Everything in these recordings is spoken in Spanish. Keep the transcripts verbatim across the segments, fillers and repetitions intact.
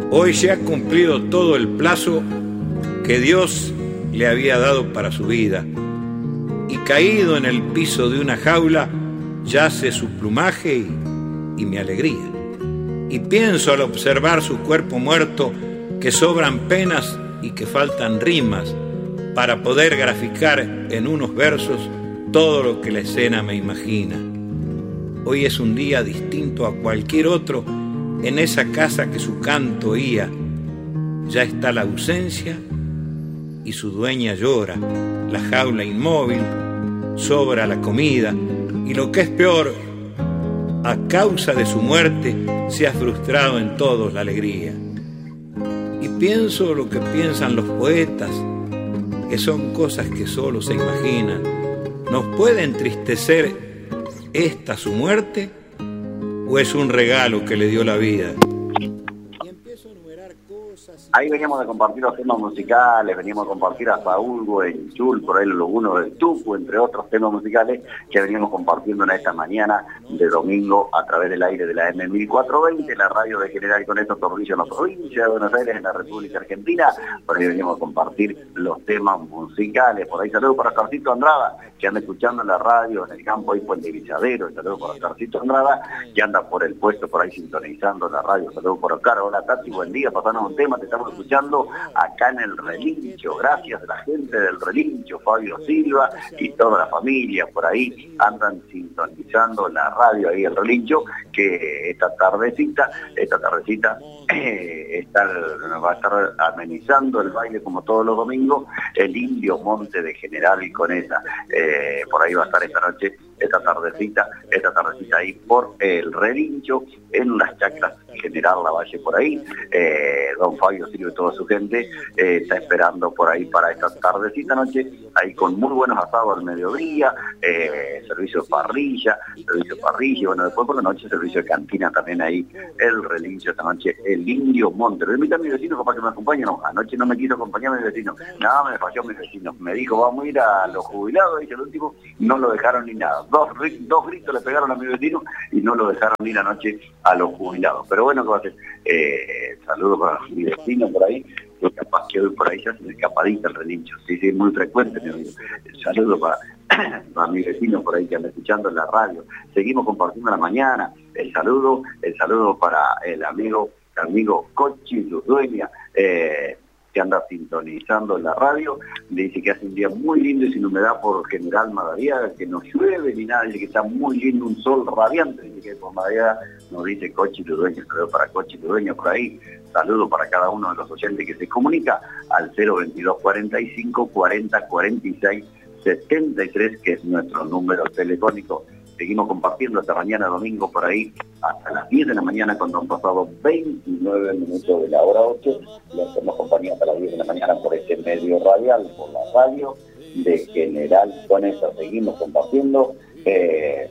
Hoy se ha cumplido todo el plazo que Dios le había dado para su vida, y caído en el piso de una jaula yace su plumaje y, y mi alegría. Y pienso al observar su cuerpo muerto que sobran penas y que faltan rimas para poder graficar en unos versos todo lo que la escena me imagina. Hoy es un día distinto a cualquier otro en esa casa que su canto oía. Ya está la ausencia y su dueña llora, la jaula inmóvil, sobra la comida y lo que es peor, a causa de su muerte se ha frustrado en todos la alegría. Y pienso lo que piensan los poetas, que son cosas que solo se imaginan. ¿Nos puede entristecer esta su muerte o es un regalo que le dio la vida? Ahí veníamos de compartir los temas musicales, veníamos de compartir a Saúl Guenchul, por ahí los unos del Tucu, entre otros temas musicales que veníamos compartiendo en esta mañana de domingo a través del aire de la M mil cuatrocientos veinte, la radio de General Conecto Torrillo en la provincia de Buenos Aires, en la República Argentina. Por ahí veníamos a compartir los temas musicales. Por ahí saludos para Carcito Andrada, que anda escuchando en la radio, en el campo ahí Puente Villadero. Saludos para Carcito Andrada, que anda por el puesto por ahí sintonizando la radio. Saludos por acá. Hola Tati, buen día, pasanos un tema, te estamos escuchando acá en el Relincho. Gracias a la gente del Relincho, Fabio Silva y toda la familia por ahí andan sintonizando la radio ahí el Relincho, que esta tardecita, esta tardecita eh, está, va a estar amenizando el baile como todos los domingos, el Indio Monte de General y Conesa. Eh, por ahí va a estar esta noche, esta tardecita, esta tardecita ahí por el Relincho, en las chacras General Lavalle por ahí. Eh, don Fabio Silva y toda su gente eh, está esperando por ahí para esta tardecita noche, ahí con muy buenos asados al mediodía, eh, servicio de parrilla, servicio de parrilla, bueno, después por la noche servicio de cantina también ahí, el Relincho esta noche, el Indio Monte. Lo invito a mi vecino para que me acompañe, no, anoche no me quiso acompañar a mi vecino, nada, me falló mi vecino, me dijo, vamos a ir a los jubilados, dice el último, no lo dejaron ni nada, dos, dos gritos le pegaron a mi vecino y no lo dejaron ir anoche a los jubilados. Pero bueno, ¿qué va a hacer? Eh, saludos para mi vecino por ahí, que capaz que hoy por ahí ya se me escapadita el Relincho, sí, sí, muy frecuente, mi amigo. Saludos para, para mi vecino por ahí que anda escuchando en la radio. Seguimos compartiendo la mañana. El saludo, el saludo para el amigo, el amigo Cochi, su dueña, eh, que anda sintonizando en la radio. Le dice que hace un día muy lindo y sin humedad por General Madariaga, que no llueve ni nada, dice que está muy lindo, un sol radiante, dice que por Madariaga nos dice Cochi Ludueña. Saludos para Cochi Ludueña por ahí, saludos para cada uno de los oyentes que se comunica al cero veintidós cuarenta y cinco cuarenta cuarenta y seis setenta y tres, que es nuestro número telefónico. Seguimos compartiendo esta mañana domingo por ahí hasta las diez de la mañana, cuando han pasado veintinueve minutos de la hora ocho. Le hacemos compañía hasta las diez de la mañana por este medio radial, por la radio de General Conesa. Seguimos compartiendo eh,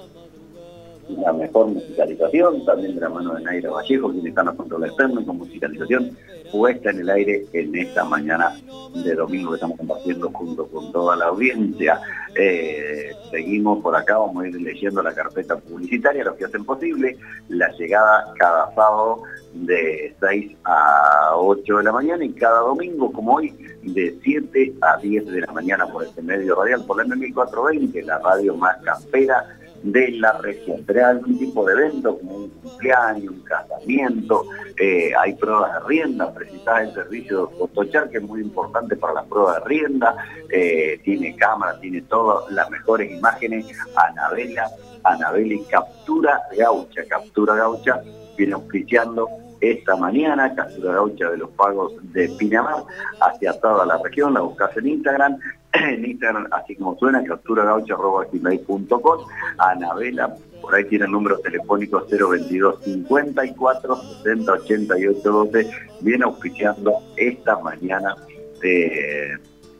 la mejor musicalización, también de la mano de Naira Vallejo, quienes están a control externo, con musicalización puesta en el aire en esta mañana de domingo que estamos compartiendo junto con toda la audiencia. Eh, seguimos por acá, vamos a ir leyendo la carpeta publicitaria, los que hacen posible la llegada cada sábado de seis a ocho de la mañana y cada domingo, como hoy, de siete a diez de la mañana por este medio radial, por la M mil cuatrocientos veinte, la radio más campera de la región. Pero hay algún tipo de evento como un cumpleaños, un casamiento, eh, hay pruebas de rienda, precisás el servicio de Fotochar, que es muy importante para las pruebas de rienda, eh, tiene cámara, tiene todas las mejores imágenes. Anabela, Anabela y Captura Gaucha, Captura Gaucha viene auspiciando esta mañana, Captura Gaucha de los pagos de Pinamar hacia toda la región. La buscás en Instagram, en Instagram, así como suena, captura gaucha arroba gmail punto com. Anabela, por ahí tiene el número telefónico cero veintidós cincuenta y cuatro sesenta ochenta y ocho doce, viene auspiciando esta mañana de,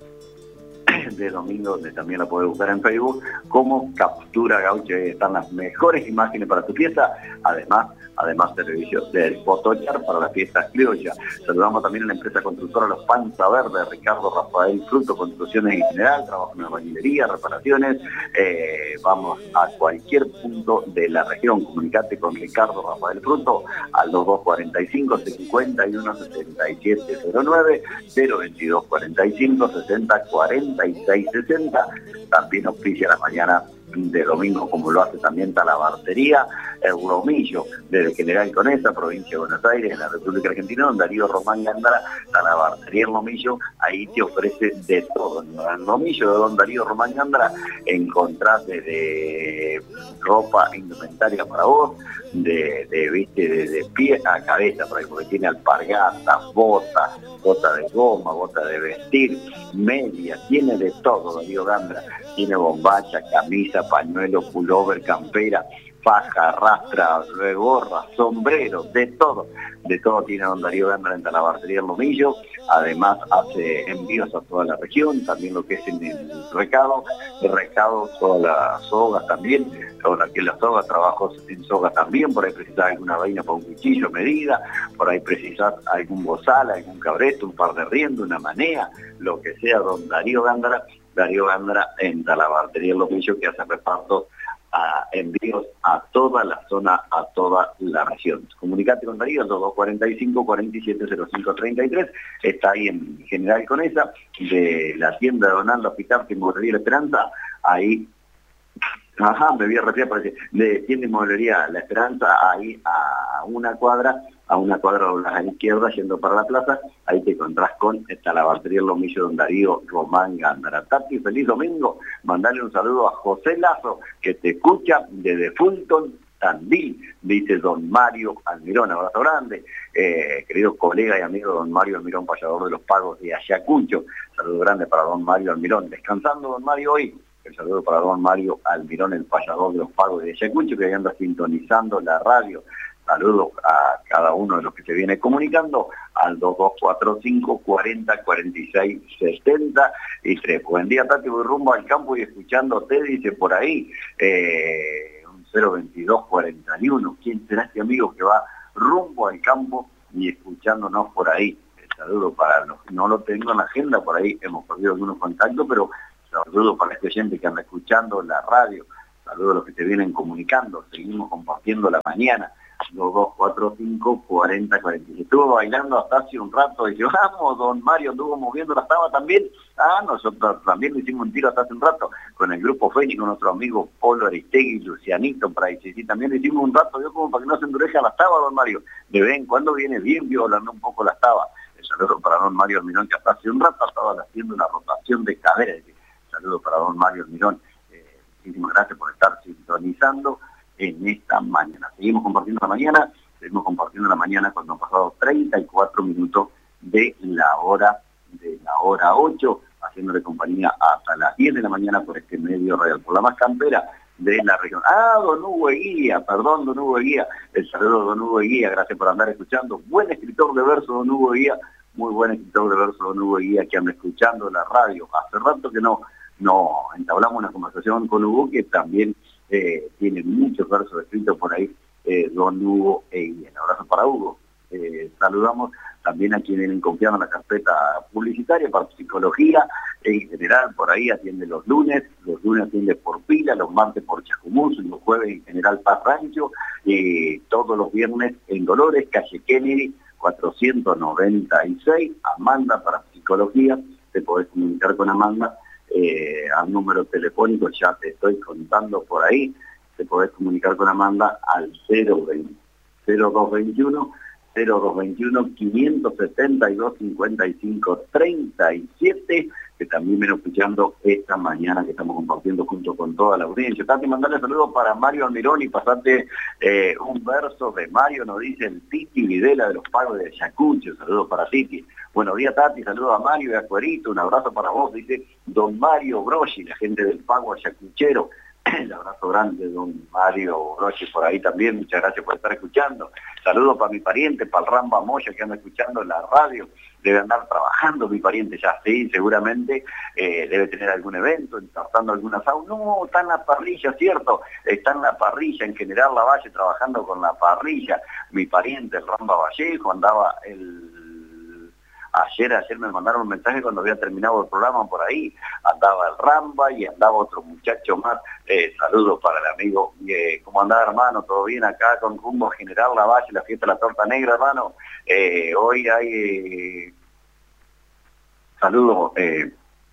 de domingo, donde también la puedes buscar en Facebook como Captura Gaucha. Están las mejores imágenes para tu fiesta, además además servicios del Potochar para las fiestas criollas. Saludamos también a la empresa constructora Los Panza Verde, Ricardo Rafael Fruto, construcciones en general, trabajo en albañilería, reparaciones, eh, vamos a cualquier punto de la región, comunicate con Ricardo Rafael Fruto al dos dos cuarenta y cinco, cincuenta y uno, setenta y siete cero nueve, cero veintidós cuarenta y cinco, sesenta, cuarenta y seis sesenta, también auspicia la mañana de domingo, como lo hace también Talabartería El Lomillo, desde General Conesa, provincia de Buenos Aires, en la República Argentina, don Darío Román Gándara. Talabartería El Lomillo, ahí te ofrece de todo. En el Lomillo de don Darío Román Gándara encontrás desde ropa, indumentaria para vos, de, de, ¿viste? De, de pie a cabeza, por ahí, porque tiene alpargatas, botas, botas de goma, botas de vestir, medias, tiene de todo Darío Gándara. Tiene bombacha, camisa, pañuelo, pullover, campera, faja, rastra, gorra, sombrero, de todo. De todo tiene don Darío Gándara en Talabartería El Lomillo. Además hace envíos a toda la región, también lo que es en el recado, el recado, todas las sogas también, todas las sogas, trabajos en soga también, por ahí precisás alguna vaina para un cuchillo, medida, por ahí precisás algún bozal, algún cabreto, un par de riendas, una manea, lo que sea, don Darío Gándara. Darío Gándara en Talabartería El Lomillo, que hace repartos a envíos a toda la zona, a toda la región. Comunicate con Darío al dos dos cuarenta y cinco, cuarenta y siete cero cinco treinta y tres, está ahí en General Conesa, de la tienda de Donaldo Hospital, que Mueblería La Esperanza, ahí, ajá, me voy a referir, parece, de tienda y Mueblería La Esperanza, ahí a una cuadra, a una cuadra a la izquierda, yendo para la plaza, ahí te encontrás con Talabartería El Lomillo, don Darío Román Gándara. Tati, feliz domingo, mandale un saludo a José Lazo, que te escucha desde Fulton, Tandil, dice don Mario Almirón, abrazo grande, eh, querido colega y amigo don Mario Almirón, payador de los pagos de Ayacucho, saludo grande para don Mario Almirón, descansando don Mario hoy. El saludo para don Mario Almirón, el payador de los pagos de Ayacucho, que anda sintonizando la radio. Saludos a cada uno de los que se viene comunicando al dos dos cuatro cinco, cuarenta, cuarenta y seis, setenta y tres. Buen día, Tati, voy rumbo al campo y escuchándote, dice por ahí, eh, un cero veintidós cuarenta y uno. ¿Quién será este amigo que va rumbo al campo y escuchándonos por ahí? El saludo para los que no lo tengo en la agenda, por ahí hemos perdido algunos contactos, pero saludo para este oyente que anda escuchando la radio. Saludos a los que te vienen comunicando. Seguimos compartiendo la mañana. dos dos cuatro cinco, cuarenta, cuarenta y seis. Estuvo bailando hasta hace un rato y yo, vamos, don Mario estuvo moviendo la estaba también. Ah, nosotros también le hicimos un tiro hasta hace un rato con el grupo Fénix, con nuestro amigo Polo Aristegui, Lucianito, para ahí. Sí, también le hicimos un rato, yo como para que no se endurezca la estaba, don Mario. De vez en cuando viene bien violando un poco la estaba. El saludo para don Mario Almirón, que hasta hace un rato estaba haciendo una rotación de cadera. Saludo para don Mario Almirón. Eh, muchísimas gracias por estar sintonizando en esta mañana. Seguimos compartiendo la mañana, seguimos compartiendo la mañana cuando han pasado treinta y cuatro minutos de la hora de la hora ocho, haciéndole compañía hasta las diez de la mañana por este medio radial, por la más campera de la región. Ah, don Hugo Eguía, perdón, don Hugo Eguía, el saludo don Hugo Eguía, gracias por andar escuchando. Buen escritor de verso, don Hugo Eguía, muy buen escritor de verso, don Hugo Eguía, que anda escuchando la radio. Hace rato que no, no entablamos una conversación con Hugo, que también Eh, tiene muchos versos escritos por ahí, eh, don Hugo Eguía. Un abrazo para Hugo. Eh, saludamos también a quienes vienen confiando en la carpeta publicitaria para psicología, en general por ahí atiende los lunes, los lunes atiende por Pila, los martes por Chascomús, los jueves en general Paz Rancho, y todos los viernes en Dolores, calle Kennedy, cuatrocientos noventa y seis, Amanda para psicología, te podés comunicar con Amanda. Eh, al número telefónico, ya te estoy contando por ahí, te podés comunicar con Amanda al cero veinte, cero dos veintiuno, cero dos veintiuno, quinientos setenta y dos, cincuenta y cinco, treinta y siete, que también viene escuchando esta mañana que estamos compartiendo junto con toda la audiencia. Tati, mandarle saludos para Mario Almirón y pasarte eh, un verso de Mario, nos dice el Titi Videla de los Pagos de Ayacucho. Saludos para Titi. Buenos días, Tati, saludos a Mario y a Cuerito, un abrazo para vos, dice don Mario Broggi, la gente del Pago Ayacuchero. El abrazo grande, don Mario Roche, por ahí también, muchas gracias por estar escuchando. Saludos para mi pariente, para el Ramba Moya, que anda escuchando en la radio. Debe andar trabajando mi pariente, ya sí, seguramente, eh, debe tener algún evento, tratando algún asado. No, está en la parrilla, cierto, está en la parrilla, en General Lavalle, trabajando con la parrilla. Mi pariente, el Ramba Vallejo, andaba el... Ayer, ayer me mandaron un mensaje cuando había terminado el programa por ahí, andaba el Ramba y andaba otro muchacho más. Eh, saludos para el amigo. Eh, ¿Cómo andaba, hermano? ¿Todo bien acá con rumbo a General Lavalle, la fiesta de la torta negra, hermano? Eh, hoy hay... Eh, saludos... Eh,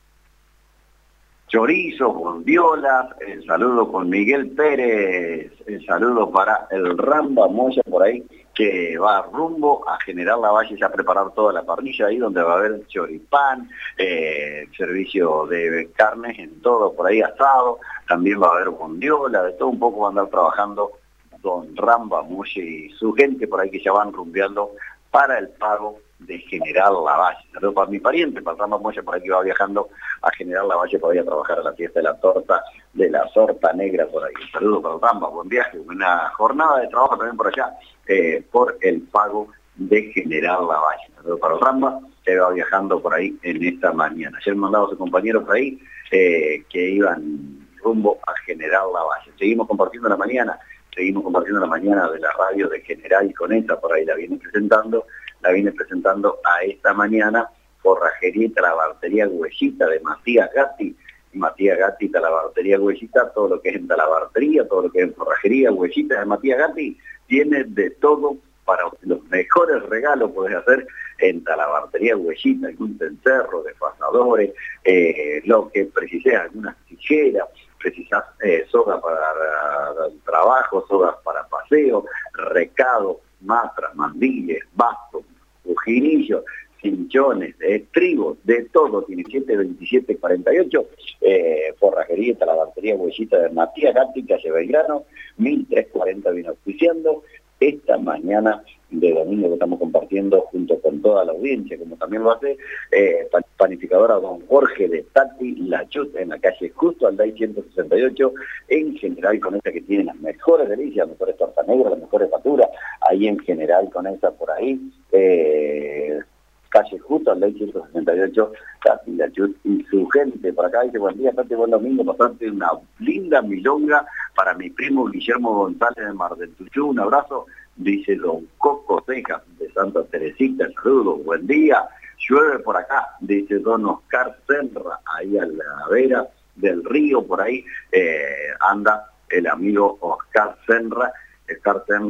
chorizo, bondiolas, el saludo con Miguel Pérez, el saludo para el Ramba Moya por ahí, que va rumbo a General Lavalle a preparar toda la parrilla ahí donde va a haber choripán, eh, servicio de carnes en todo por ahí asado, también va a haber bondiola, de todo un poco va a andar trabajando don Ramba Moya y su gente por ahí que ya van rumbeando para el pago de General Lavalle. Saludos para mi pariente, para Ramba Moya, por aquí va viajando a General Lavalle para ir a trabajar a la fiesta de la torta, de la torta negra por ahí. Saludos para Ramba, buen viaje, una jornada de trabajo también por allá, eh, por el pago de General Lavalle. Saludos para Ramba, que va viajando por ahí en esta mañana. Ayer mandaba a sus compañeros por ahí, eh, que iban rumbo a General Lavalle. Seguimos compartiendo la mañana, seguimos compartiendo la mañana de la radio de General Conesa, por ahí la viene presentando, la viene presentando a esta mañana Forrajería y Talabartería Huellita de Matías Gatti. Matías Gatti, Talabartería Huellita, todo lo que es en talabartería, todo lo que es en forrajería, Huellita de Matías Gatti, tiene de todo para los mejores regalos podés hacer en Talabartería Huellita, algún cencerro, desfasadores, eh, lo que precises, algunas tijeras, precisas eh, sogas para el trabajo, sogas para paseo, recado, matras, mandiles, bastos, bujinillos, cinchones, estribos, de todo, tiene siete veintisiete cuarenta y ocho, eh, forrajería y talabartería Huellita de Matías Gatti, calle Belgrano, mil trescientos cuarenta viene auspiciando esta mañana de domingo que estamos compartiendo junto con toda la audiencia, como también lo hace eh, panificadora don Jorge de Tati Lachut en la calle Justo Alday ciento sesenta y ocho, en General Conesa, que tiene las mejores delicias, las mejores tortas negras, las mejores facturas, ahí en General Conesa por ahí, eh, calle Justo Alday ciento sesenta y ocho, Tati Lachut y su gente por acá. Dice, buen día, Tati, buen domingo, pasarte una linda milonga para mi primo Guillermo González de Mar del Tuyú, un abrazo. Dice don Coco Cejas de Santa Teresita, saludos, buen día. Llueve por acá, dice don Oscar Senra, ahí a la vera del río, por ahí eh, anda el amigo Oscar Senra, Oscar Senra.